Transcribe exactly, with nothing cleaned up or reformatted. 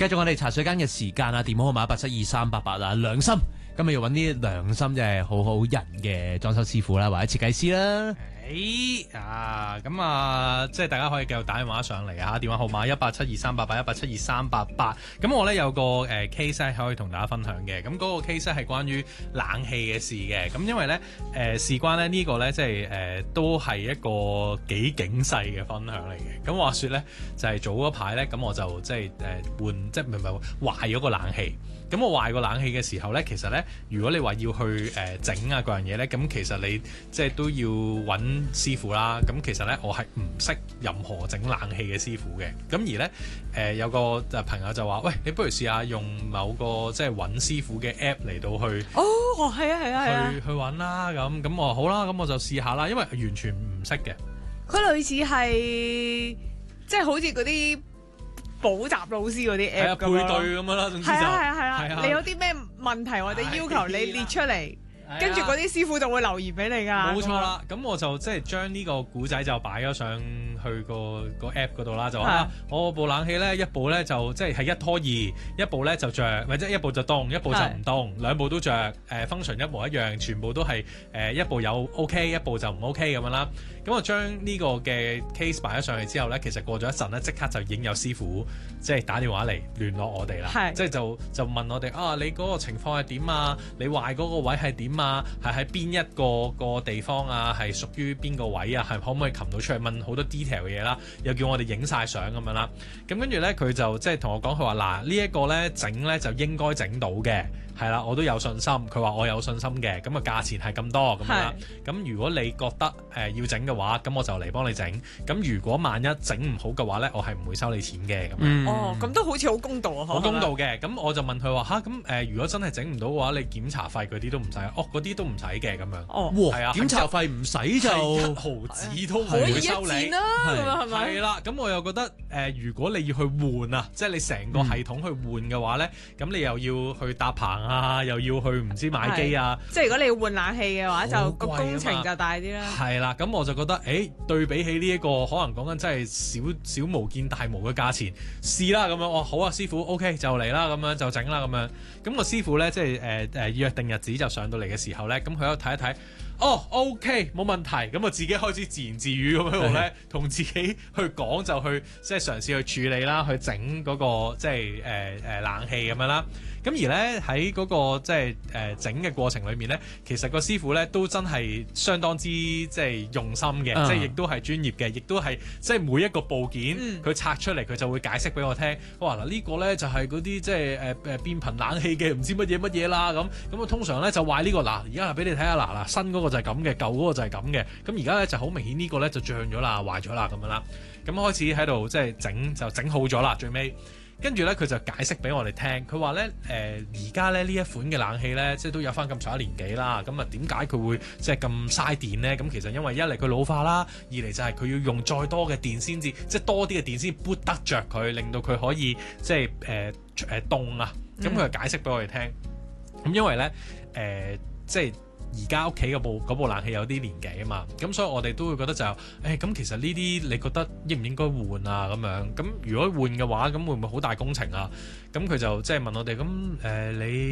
繼續我哋茶水間嘅時間啊，電話號碼八七二三八八啊，良心今日要揾啲良心即係好好人嘅裝修師傅啦，或者設計師啦。 誒啊，咁啊，即係大家可以繼續打電話上嚟啊，電話號碼一八七二三八八一八七二三八八。咁我咧有個誒、呃、case 咧可以同大家分享嘅，咁嗰個 case 係關於冷氣嘅事嘅。咁因為咧誒、呃、事關咧呢、這個咧即係誒、呃、都係一個幾警世嘅分享嚟嘅。咁話說咧就係、是、早嗰排咧，咁我就即係誒換即係唔係唔係壞咗個冷氣。咁我壞個冷氣嘅時候咧，其實咧如果你話要去誒整、呃、啊嗰樣嘢咧，咁其實你即係都要揾師傅啦。咁其實咧我係唔識任何整冷氣嘅師傅嘅。咁而咧誒、呃、有個朋友就話：喂，你不如試下用某個即係揾師傅嘅 app 嚟到去哦，係啊係啊係啊， 去去揾啦。咁咁我話好啦，咁我就試下啦，因為完全唔識嘅。 佢類似係即係好似嗰啲補習老師嗰啲 app 配對咁樣啦，總之就係啊係啊係係啊啊，你有啲咩問題或者要求你列出嚟，跟住嗰啲師傅就會留言俾你㗎。 冇錯啦，咁我就即係將呢個古仔就擺咗上去個個 app 嗰度啦，就話、啊、我部冷氣咧一部咧就即係係一拖二，一部咧就着，或者一部就凍，一部就唔凍，兩部都着，誒、呃、function 一模一樣，全部都係誒、呃、一部有 OK， 一部就唔 OK 咁樣啦。咁我將呢個嘅 case 擺咗上去之後咧，其實過咗一陣咧，即刻就已經有師傅即係打電話嚟聯絡我哋啦，即係就就問我哋啊，你嗰個情況係點啊？你壞嗰個位係點啊？係喺邊一個個地方啊？係屬於邊個位啊？係可唔可以擒到出嚟？問好多 detail 嘅嘢啦，又叫我哋影晒相咁樣啦。咁跟住咧，佢就即係同我講，佢話嗱，呢一個咧整咧就應該整到嘅。係啦，我都有信心。佢話我有信心嘅，咁啊價錢係咁多咁樣啦。咁如果你覺得誒、呃、要整嘅話，咁我就嚟幫你整。咁如果萬一整唔好嘅話咧，我係唔會收你錢嘅咁樣。 嗯、哦，咁都好似好公道啊！ 好公道嘅。咁我就問佢話吓，咁誒、呃，如果真係整唔到嘅話，你檢查費嗰啲都唔使。哦，嗰啲都唔使嘅咁樣。 哦， 係啊， 檢查費唔使就一毫子都唔會收你。 可以一戰啦，咁啊係咪？ 係啦，咁我又覺得誒、呃，如果你要去換啊，即係你成個系統去換嘅話咧，咁、嗯、你又要去搭棚啊，又要去唔知買機啊， 即係如果你要換冷氣嘅話，就個工程就大啲啦。 係啦，咁我就覺得，誒、欸、對比起呢、這、一個可能講緊真係小小巫見大巫嘅價錢，試啦咁樣，哦好啊，師傅 OK 就嚟啦，咁樣就整啦咁樣。咁、個師傅咧，即係誒誒約定日子就上到嚟嘅時候咧，咁佢喺度睇一睇。哦、oh，OK， 冇問題，咁啊自己開始自言自語咁樣咧，同自己去講就去即係嘗試去處理啦，去整嗰、嗰個即係誒誒冷氣咁樣啦。咁而咧喺嗰個即係誒、呃、整嘅過程裏面咧，其實個師傅咧都真係相當之即係用心嘅，嗯、即係亦都係專業嘅，亦都係即係每一個部件佢、嗯、拆出嚟佢就會解釋俾我聽。哇嗱呢個咧就係嗰啲即係誒誒變頻冷氣嘅唔知乜嘢乜嘢啦咁。咁啊通常咧就壞呢、呢個嗱，而家俾你睇下嗱嗱新嗰個就係咁嘅，舊嗰個就係咁嘅。咁而家咧就好明顯呢個咧就脹咗啦，壞咗啦咁樣啦。咁開始喺度即係整就整好咗啦，最尾。跟住咧，佢就解釋俾我哋聽。佢話咧，誒而家咧呢一款嘅冷氣咧，即係都有翻咁上下年紀啦。咁啊，點解佢會即係咁嘥電咧？咁其實因為一嚟佢老化啦，二嚟就係佢要用再多嘅電先至，即係多啲嘅電先撥得着佢，令到佢可以即係誒誒凍啊。咁佢就解釋俾我哋聽。咁因為咧，誒、呃、即係。而家屋企嗰部嗰部冷氣有啲年紀啊嘛，咁所以我哋都會覺得就誒、是、咁、欸、其實呢啲你覺得應唔應該換啊咁樣？咁如果換嘅話，咁會唔會好大工程啊？咁佢就即係問我哋咁誒你。